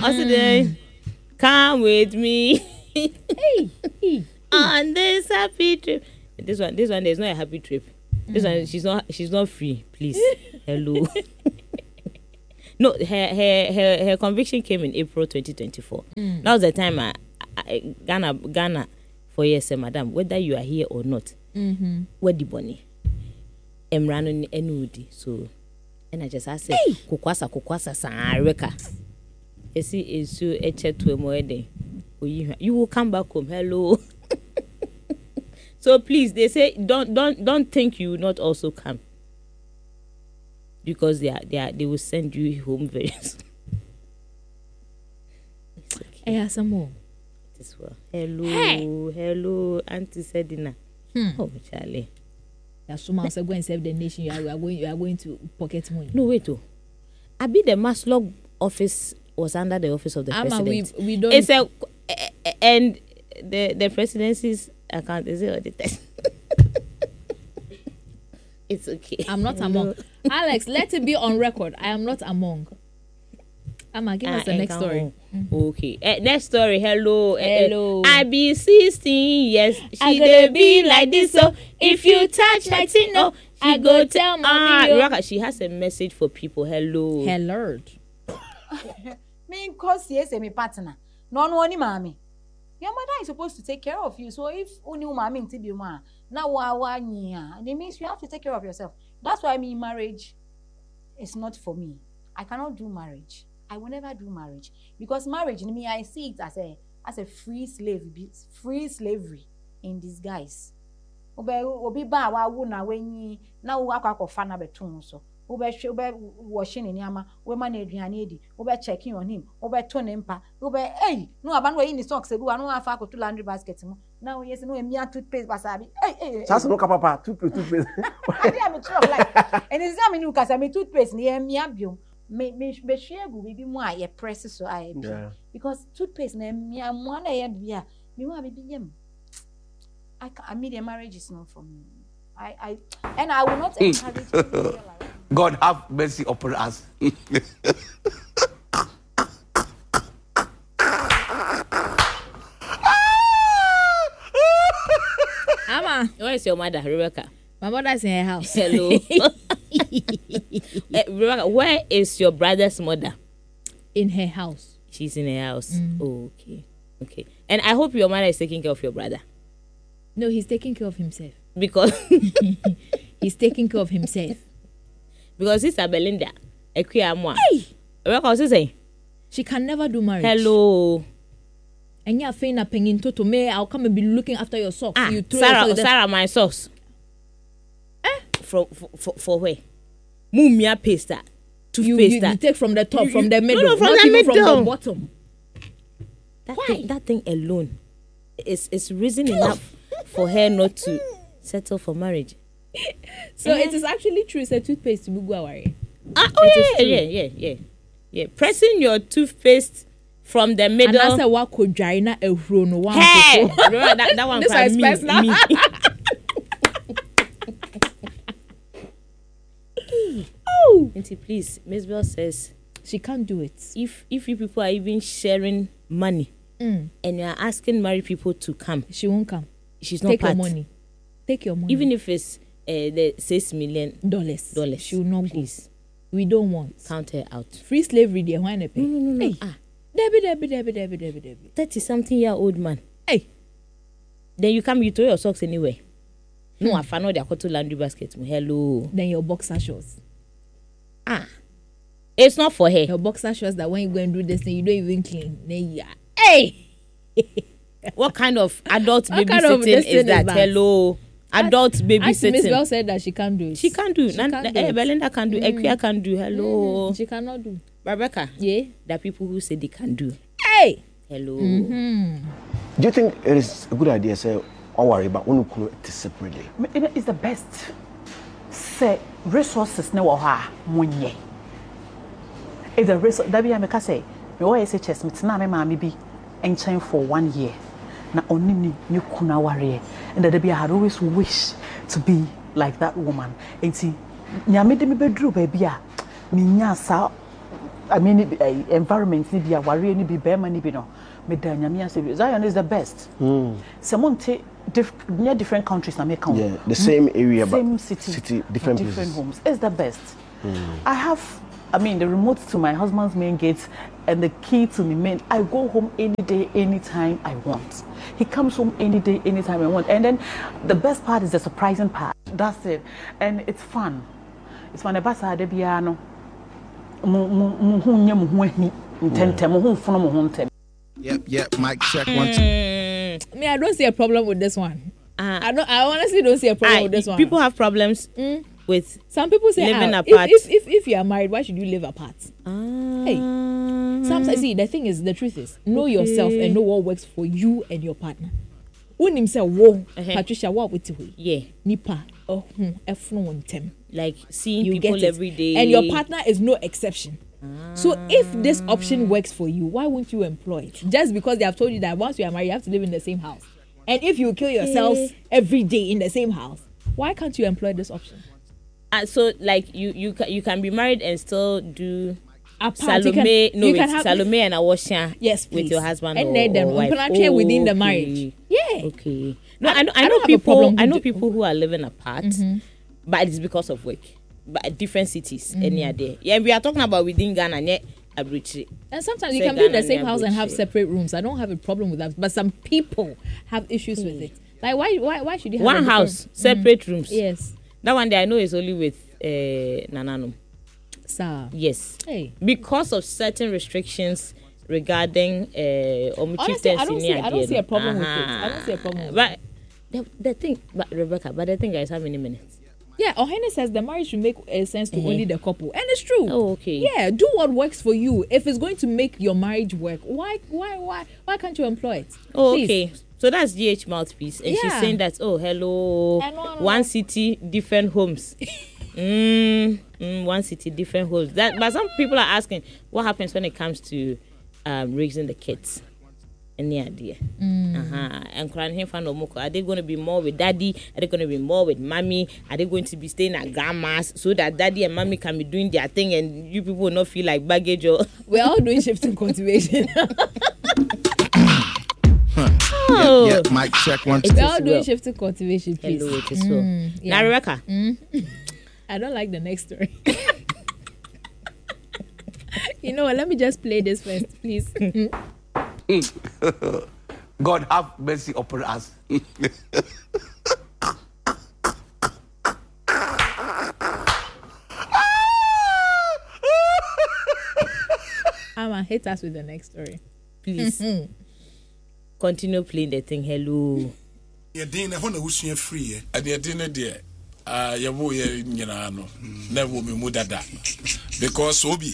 Come with me on this happy trip. This one, there's not a happy trip. This one, she's not free. Please, hello. No, her conviction came in April 2024. That was the time Ghana for years said, Madam, whether you are here or not, where the bunny, Emrano Enudi. So, and I just asked, Kukwasa, Sareka. You see, it's so a chat to a moede. You will come back home. Hello. So please, they say don't think you will not also come, because they will send you home very soon. I have some more. This well. Hello, Auntie Sedina. Oh, Charlie. That's so much. Go and save the nation. You are going to pocket money. No, wait. I be the Maslog office was under the office of the president. We don't. It's and the presidency's account is audited. It's okay. I'm not among. Alex, let it be on record. I am not among. Amma, give us the next story. Okay. Next story. Hello. I be 16 years. She dey be like this. So if you touch my thing, no, I go tell mommy. She has a message for people. Hello. Me cause yes, me partner. No ni mommy. Your mother is supposed to take care of you. So if only mommy to be ma, now it means you have to take care of yourself. That's why marriage is not for me. I cannot do marriage. I will never do marriage, because marriage in me, I see it as a free slavery in disguise. Obi ba wa wu na wenyi na wo akwakofa na beton so. Obe washing in yama, we man aduane edi, obe checking on him, obe to ne mpa, obe no aba no in the socks ebu anu afa ko to laundry basket mo. Now yes no emia toothpaste basabi. Just no papa toothpaste. I am true of life. And it's am nu kasa me toothpaste ni emia biom. Me share go be mo aye press so aye bi. Because toothpaste na emia mo na ye bia. Me wa be yem. I mean, the marriage is not for me. I will not encourage. God have mercy upon us. Amma, where is your mother, Rebecca? My mother is in her house. Hello. Rebecca, where is your brother's mother? In her house. She's in her house. Oh, okay. And I hope your mother is taking care of your brother. No, he's taking care of himself. Because he's taking care of himself. Because Sister Belinda, Rebecca, what's saying? She can never do marriage. Hello. And you're saying a penny to me. I'll come and be looking after your socks. You throw Sarah, my socks. For where? Mumia paste toothpaste. You take from the top, from the middle, no, from not the even middle. From the bottom. That thing alone is reason enough for her not to settle for marriage. So it is actually true. It's a toothpaste to Bugwawari. Yeah. Pressing your toothpaste from the middle. And that's a wako jaina a hrono one. Hey, that one this is personal. Me. Auntie, please, Miss Bell says she can't do it. If you people are even sharing money and you are asking married people to come, she won't come. She's not part. Take your money. Even if it's the $6 million. She will not, please. We don't want. Count her out. Free slavery there. Why not pay? No. Hey. Debbie. 30-something-year-old man. Hey. Then you come, you throw your socks anywhere. No, I found out they are to laundry basket. Hello. Then your boxer shorts. It's not for her. Your boxer shorts that when you go and do this thing, you don't even clean. Then hey. What kind of adult babysitting is that? Hello. Adult babysitting. Miss Bell said that she can't do it. She can't do. Belinda can do. Equia can do. Hello. She cannot do. Rebecca. Yeah. There are people who say they can do. Hey. Hello. Do you think it is a good idea, say, don't worry about when you cook it separately? It's the best. Say resources no money. It's the resource. That be I make say. Me why say chess. Me tina me mama be in China for 1 year. Na only new kuna warrior. And that be I had always wished to be like that woman. And see, nyame de me bedru baby a me nya sa I mean, environment, ni be a worry, ni be bema, ni be no. Zion is the best. Someone take near different countries and make Yeah, the same area, same but city, different homes. It's the best. I mean, the remote to my husband's main gate and the key to the main. I go home any day, anytime I want. He comes home any day, anytime I want. And then the best part is the surprising part. That's it. And it's fun. It's fun. Yep, mic check 1 2. Me, I don't see a problem with this one. I honestly don't see a problem with this one. People have problems with some people say living apart. If you are married, why should you live apart? Hey, sometimes see the thing is, the truth is, know yourself and know what works for you and your partner. When him say, "Whoa, Patricia, what with you?" Yeah, nipa, like seeing you people every day, and your partner is no exception. So if this option works for you, why won't you employ it? Just because they have told you that once you are married, you have to live in the same house. And if you kill yourselves every day in the same house, why can't you employ this option? So like you can be married and still do apart. Salome Salome and Awosha. Yes, please. With your husband and or wife. Within the marriage. Yeah. Okay. No, I know people. I know people who are living apart, but it's because of work. But at different cities, any other. Yeah, we are talking about within Ghana, yeah, Abrichi. And sometimes you can be in the same house and have separate rooms. I don't have a problem with that, but some people have issues with it. Like why should you have one house, separate rooms? Yes. That one day I know is only with Nanano. Sir. Yes. Hey. Because of certain restrictions regarding honestly, I don't see a problem with it. I don't see a problem with it. The thing, Rebecca, the thing is how many minutes? Yeah, Ohene says the marriage should make sense to only the couple, and it's true. Oh, okay. Yeah, do what works for you. If it's going to make your marriage work, why can't you employ it? Oh, Please. Okay. So that's GH mouthpiece, and she's saying that hello, one city, different homes. One city, different homes. But some people are asking, what happens when it comes to raising the kids? Any idea? And are they going to be more with daddy? Are they going to be more with mommy? Are they going to be staying at grandma's so that daddy and mommy can be doing their thing and you people will not feel like baggage? Or we're all doing shifting cultivation. Yeah, mic check 1 2. We're all doing shifting cultivation, please. Hello, it is well. Now, Rebecca. I don't like the next story. You know what? Let me just play this first, please. God have mercy upon us. Ama, hit us with the next story. Please. Continue playing the thing. Hello. Yeah, Dina, when I was free, And your dinner dear, you will never be mudada. Because Obi,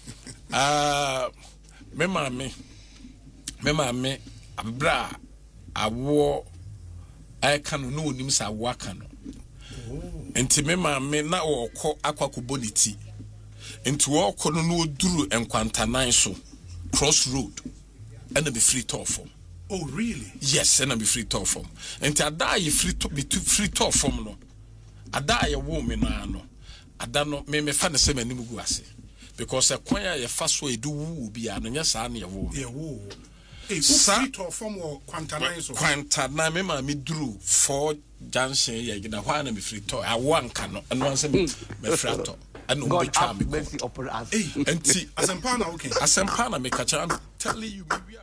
me, abra, I wore, I can know names I wakano. Enti me na or call aquacubonity. Into all no duru and quantanine so crossroad and be free tour form. Oh, really? Yes, and be free tour form. Enti I die free to be free tour form no. I die a woman no. I don't know me fan the same animuguase. Because a choir a fast way do be an yes, I near woo. Yeah, woo. Free tour form or quantanine so. Quantanine me drew 4 Johnson, yeah, get a one and be free tour. I one cannot and once me frato. And God have mercy upon us. Hey, and see, Asempana, okay. Asempana make a chance. Telling you, maybe.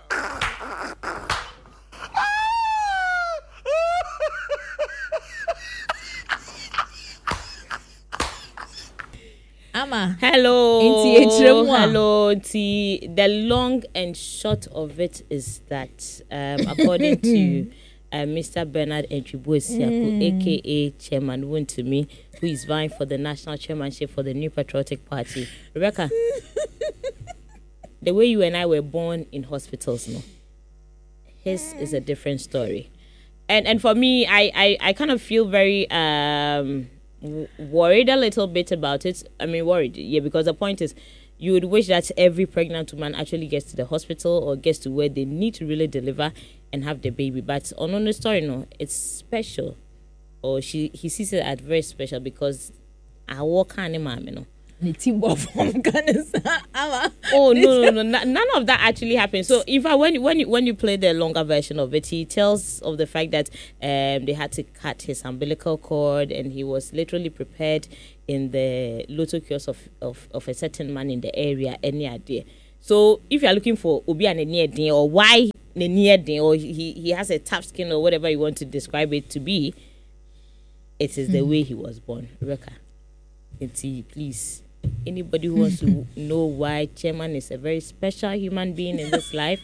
Ama. Hello. The long and short of it is that, according to Mr. Bernard Enchibuesiaku, aka Chairman Wontumi, who is vying for the national chairmanship for the New Patriotic Party. Rebecca, the way you and I were born in hospitals, no, his is a different story. And for me, I kind of feel very worried a little bit about it. I mean, worried, yeah, because the point is, you would wish that every pregnant woman actually gets to the hospital or gets to where they need to really deliver and have the baby. But on the story, no, it's special. Or he sees it as very special because I walk on him, you know. Oh no, none of that actually happened. So if when you play the longer version of it, he tells of the fact that they had to cut his umbilical cord, and he was literally prepared in the lotto kiosk of a certain man in the area. Any idea? So if you are looking for Obi and Near or why Near or he has a tough skin or whatever you want to describe it to be, it is the way he was born. Rebecca, please. Anybody who wants to know why Chairman is a very special human being in this life.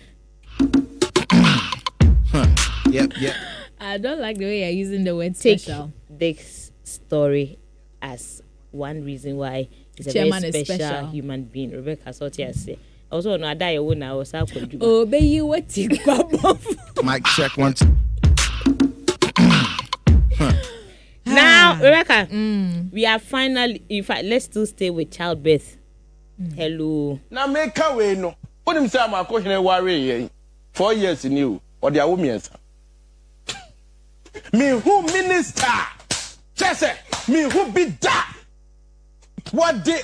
Yep. I don't like the way you're using the word Take special. this story as one reason why he's a Chairman very is special. human being. Rebecca Sotia say. Also, no, I die when I was out for Oh, be you what Mic check 1 2. Now, Rebecca, we are finally. In fact, let's still stay with childbirth. Hello. Na make away no. What him say am akohene ware 4 years in you or the women's. Me who minister. Just me who be that. What day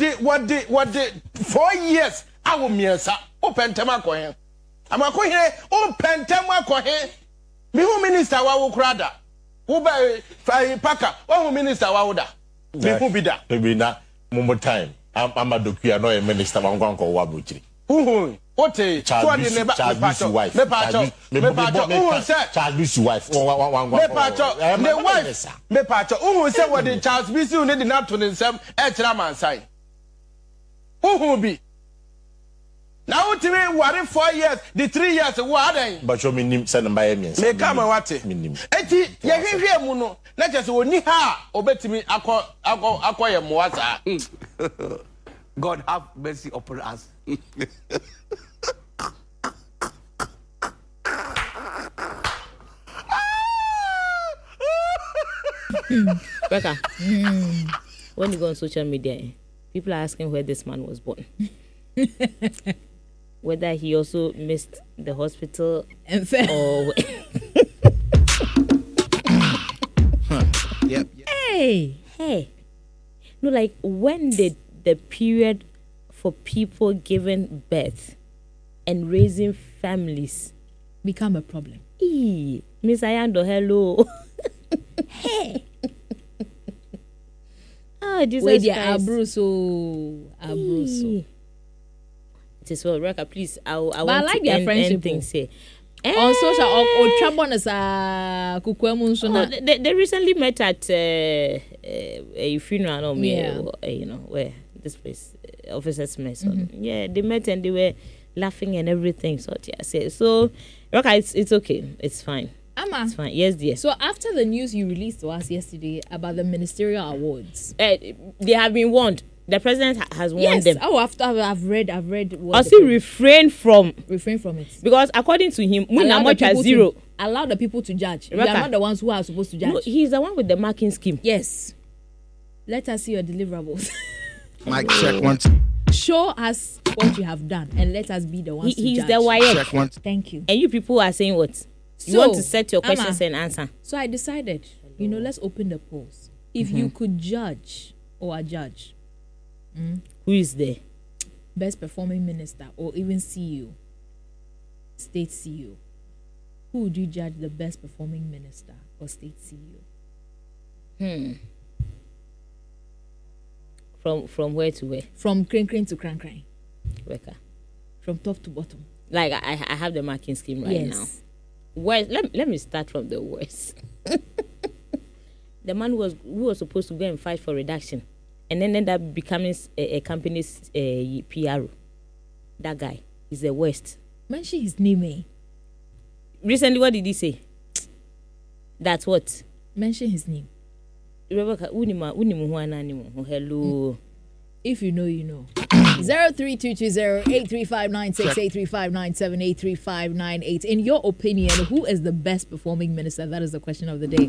4 years I will miensa. Open tema kohen. Am akohene open tema kohen. Me who minister wa wo krada. Who by Paka? Who minister Wauda? People be that. Maybe not more time. I'm a doctor, no minister. I'm going to go Wabuchi. Who? What a Charles wife. The Pacho. Who said what the Charles Bisu needed not to themselves at Raman side? Who be? Now to me, what in 4 years, the 3 years, what I but show me send by me. May come and what it. Eti, ya muno, not just when you ha, obey me, acquire Moasa. God have mercy upon us. Becca, when you go on social media, people are asking where this man was born. Whether he also missed the hospital or Yep. Hey. No, like when did the period for people giving birth and raising families become a problem? Miss Ayando, hello. Hey. Oh, Jesus Christ. Abruso. It is well, Raka, please. I want I like to their friendship things here. On social or Trambonus they recently met at a funeral where this place officers mess on. Yeah, they met and they were laughing and everything. So Raka, it's okay. It's fine. Amma. It's fine. Yes, dear. So after the news you released to us yesterday about the ministerial awards, they have been warned. The president has warned them. Oh, after I've read. Also refrain from it because according to him, zero. Allow the people to judge. We are not the ones who are supposed to judge. No, he's the one with the marking scheme. Yes. Let us see your deliverables. Mic check 1 2. Show us what you have done and let us be the ones to judge. He's the wire. Thank you. And you people are saying what? You want to set your questions and answer. So I decided, let's open the polls. If you could judge or a judge. Who is there? Best performing minister or even CEO, state CEO. Who would you judge the best performing minister or state CEO? From where to where? From crane to crane. Rebecca. From top to bottom. Like I have the marking scheme right now. Worst, let me start from the worst. The man who was supposed to go and fight for reduction and then end up becoming a company's PRO. That guy is the worst. Mention his name, Recently, what did he say? That's what? Mention his name. Rebecca, hello. If you know, you know. 03220835968359783598. In your opinion, who is the best performing minister? That is the question of the day.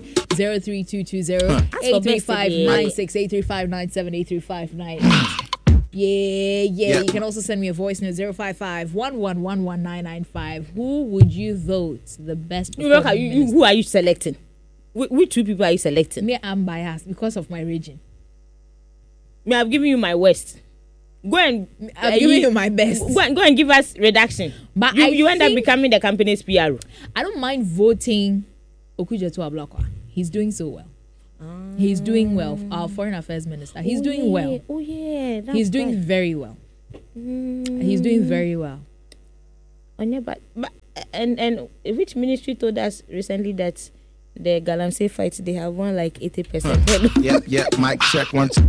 03220835968359783598. Yeah. You can also send me a voice note 055-1111-995. Who would you vote the best performing minister? Who are you selecting? Which two people are you selecting? Me, I'm biased because of my region. Me, I've given you my worst. Go and I've given you my best. Go and give us reduction. But you end up becoming the company's PR. I don't mind voting Okudzeto Ablakwa. He's doing so well. He's doing well. Our foreign affairs minister. He's doing well. Oh yeah. He's doing very well. He's doing very well. But and which ministry told us recently that the Galamsey fight they have won like 80%. Yep. Mic check 1 2.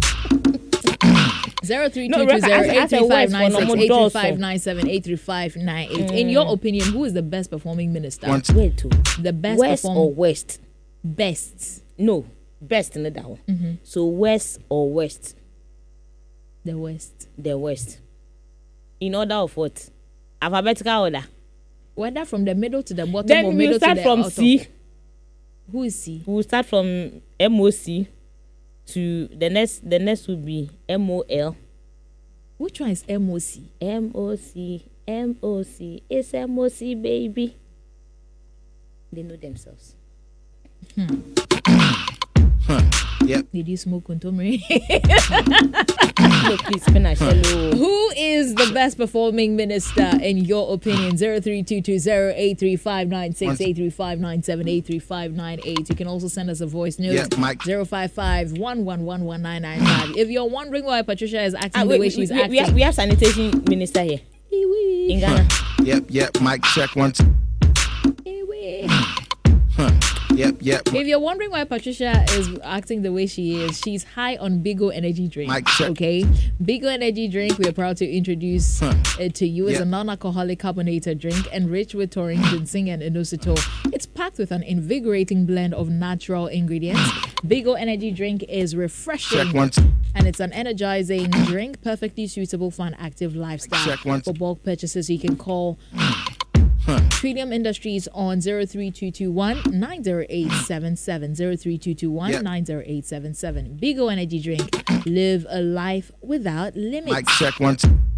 0322083596 In your opinion, who is the best performing minister? Where to? The best West or West? Best. No, best in the that one. So West or West? The West. The West. In order of what? Alphabetical order. Whether from the middle to the bottom Then or middle to the start from bottom. C. Who is C? We'll start from MOC to the next would be MOL. Which one is MOC? MOC. It's MOC, baby. They know themselves. Yep. Did you smoke Kontomire? No, please, finish. Hello. Who is the best performing minister in your opinion? 0322083596, 83597, You can also send us a voice note. Yeah, Mike. 055-111-11995. If you're wondering why Patricia is acting the way she's acting, we have sanitation minister here in Ghana. Yep. Mic check 1 2. Yep. If you're wondering why Patricia is acting the way she is, she's high on Bigo energy drink. Mic check. Okay, Bigo energy drink. We are proud to introduce it to you. It's a non-alcoholic carbonated drink enriched with taurine, ginseng, and inositol. It's packed with an invigorating blend of natural ingredients. Bigo energy drink is refreshing. Check 1 2. And it's an energizing drink, perfectly suitable for an active lifestyle. Check 1 2. For bulk purchases, you can call Trillium Industries on 03221-90877. 03221-90877. Bigo energy drink. Live a life without limits. Mic check 1 2.